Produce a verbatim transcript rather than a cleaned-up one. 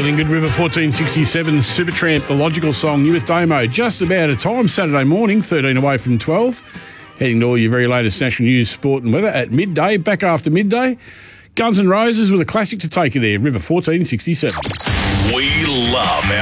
Feeling good, River fourteen sixty-seven, Supertramp, The Logical Song, you with Damo. Just about a time, Saturday morning, thirteen away from twelve. Heading to all your very latest national news, sport and weather at midday. Back after midday, Guns N' Roses with a classic to take you there, River fourteen sixty-seven. We love our